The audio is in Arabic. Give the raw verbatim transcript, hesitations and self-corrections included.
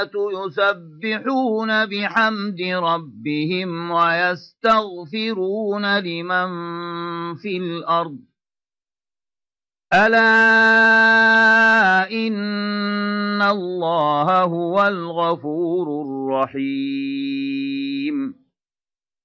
يسبحون بحمد ربهم ويستغفرون لمن في الأرض ألا إن الله هو الغفور الرحيم